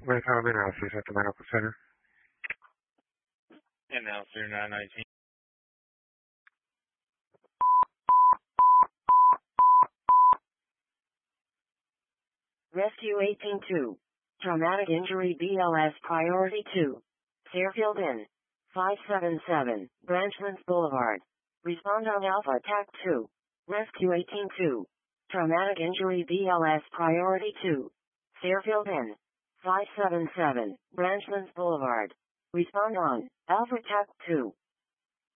With home analysis at the medical center. Announcer 919. Rescue 182. Traumatic injury BLS priority 2. Fairfield Inn. 577, Branchlands Boulevard. Respond on Alpha TAC 2. Rescue 182. Traumatic injury BLS priority 2. Fairfield Inn. 577, Branchlands Boulevard. Respond on Alpha TAC 2.